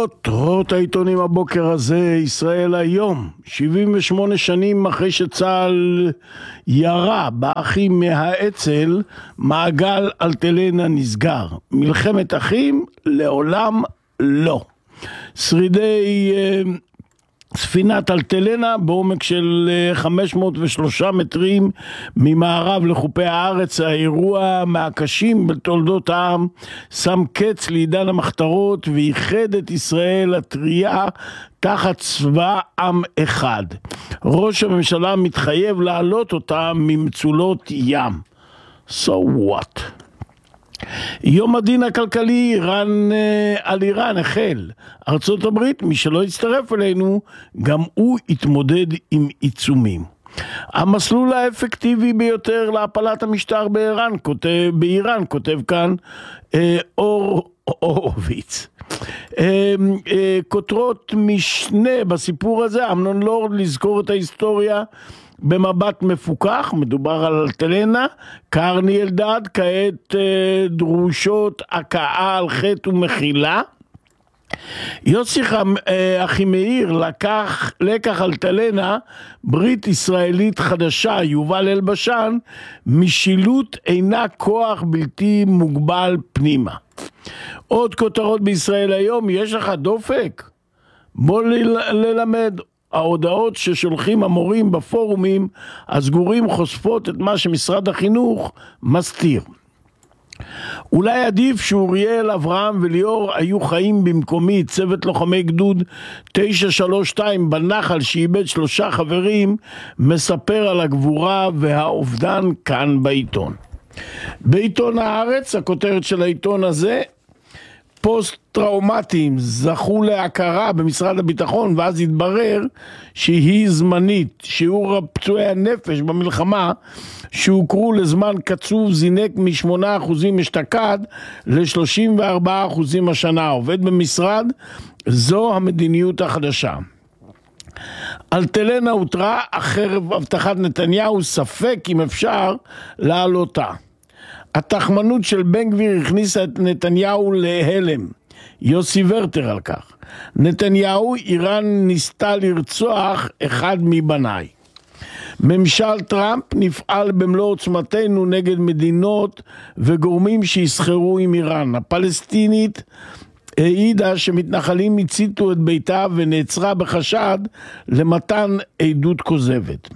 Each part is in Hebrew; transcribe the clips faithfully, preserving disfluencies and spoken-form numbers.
כותרות העיתונים הבוקר הזה, ישראל היום, שבעים ושמונה שנים אחרי שצה"ל ירה באחים מהאצ"ל, מעגל אלטלנה נסגר. מלחמת אחים לעולם לא. שרידי ספינת אלטלנה בעומק של חמש מאות ושלושה מטרים ממערב לחופי הארץ, האירוע מהקשים בתולדות העם, שם קץ לעידן המחתרות ואיחד את ישראל הטריה תחת צבא עם אחד. ראש הממשלה מתחייב להעלות אותה ממצולות ים. So what? יום הדין הכלכלי איראן על איראן החל. ארצות הברית, מי שלא יצטרף אלינו, גם הוא יתמודד עם עיצומים. המסלול האפקטיבי ביותר להפלת המשטר באיראן, כותב, באיראן, כותב כאן אה, אור הורוביץ. אה, אה, כותרות משנה בסיפור הזה, אמנון לורד לזכור את ההיסטוריה במבט מפוקח, מדובר על אלטלנה. קרני אלדד, כעת אה, דרושות הקאה על חטא ומחילה. יוסי אה, אחימאיר לקח לקח אלטלנה, ברית ישראלית חדשה, יובל אלבשן, משילות אינה כוח בלתי מוגבל פנימה. עוד כותרות בישראל היום, יש לך דופק? בוא ל- ללמד. ההודעות ששולחים המורים בפורומים הסגורים חושפות את מה שמשרד החינוך מסתיר. אולי עדיף שאוריאל, אברהם וליאור היו חיים במקומי. צוות לוחמי גדוד תשע שלוש שתיים בנחל שאיבד שלושה חברים מספר על הגבורה והאובדן כאן בעיתון. בעיתון הארץ, הכותרת של העיתון הזה, פוסט טראומטיים זכו להכרה במשרד הביטחון, ואז התברר שהיא זמנית. שיעור פצועי הנפש במלחמה שהוכרו לזמן קצוב זינק מ-שמונה אחוזים אשתקד ל-שלושים וארבעה אחוזים השנה. עובד במשרד, זו המדיניות החדשה. אלטלנה הותרה אחר הבטחת נתניהו, ספק אם אפשר להעלותה. התחמנות של בן גביר הכניסה את נתניהו להלם. יוסי ורטר על כך. נתניהו, איראן ניסתה לרצוח אחד מבניי. ממשל טראמפ, נפעל במלוא עוצמתנו נגד מדינות וגורמים שיסחרו עם איראן. הפלסטינית העידה שמתנחלים הציתו את ביתה ונעצרה בחשד למתן עדות כוזבת.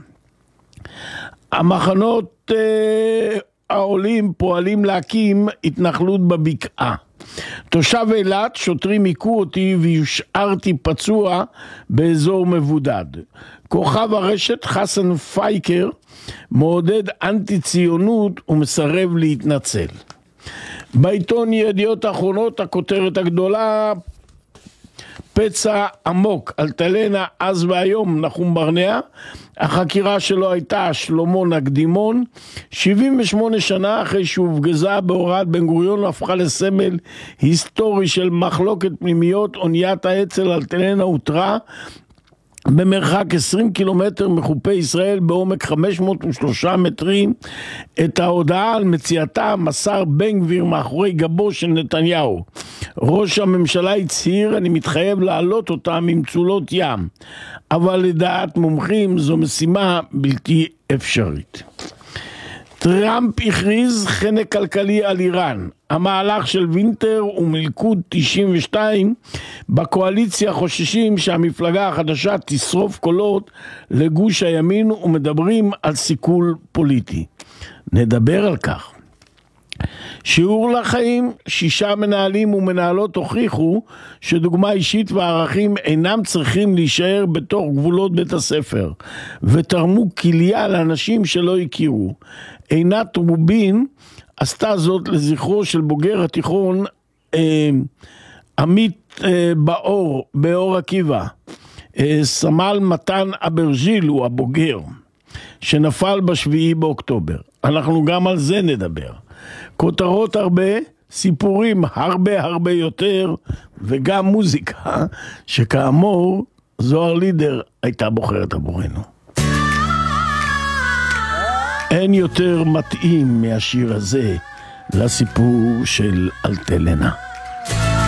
המחנות אה, העולים פועלים להקים התנחלות בבקעה. תושב אילת, שוטרים עיקו אותי והושארתי פצוע באזור מבודד. כוכב הרשת חסן פייקר מעודד אנטי ציונות ומסרב להתנצל. בעיתון ידיעות אחרונות, הכותרת הגדולה, פצע עמוק, אלטלנה אז והיום, נחום ברנע, החקירה שלו הייתה שלמה נקדימון. שבעים ושמונה שנה אחרי שהופגזה בהוראת בן גוריון, הפכה לסמל היסטורי של מחלוקת פנימיות, אוניית האצ"ל אלטלנה הותרה במרחק עשרים קילומטר מחופי ישראל בעומק חמש מאות ושלושה מטרים. את ההודעה על מציאתה מסר בן גביר מאחורי גבו של נתניהו. ראש הממשלה הצהיר, אני מתחייב להעלות אותה ממצולות ים, אבל לדעת מומחים זו משימה בלתי אפשרית. טראמפ הכריז חנק כלכלי על איראן. המהלך של וינטר ומלכוד תשעים ושתיים בקואליציה חוששים שהמפלגה החדשה תשרוף קולות לגוש הימין ומדברים על סיכול פוליטי. נדבר על כך. שיעור לחיים, שישה מנהלים ומנהלות הוכיחו שדוגמה אישית וערכים אינם צריכים להישאר בתוך גבולות בית הספר, ותרמו כליה לאנשים שלא הכירו. עינת רובין עשתה זאת לזכרו של בוגר התיכון אה, עמית אה, באור, באור עקיבא. אה, סמל מתן אברג'יל הוא הבוגר שנפל בשביעי באוקטובר. אנחנו גם על זה נדבר. כותרות הרבה, סיפורים הרבה הרבה יותר, וגם מוזיקה שכאמור זוהר לידר הייתה בוחרת עבורנו. אין יותר מתאים מהשיר הזה לסיפור של אלטלנה.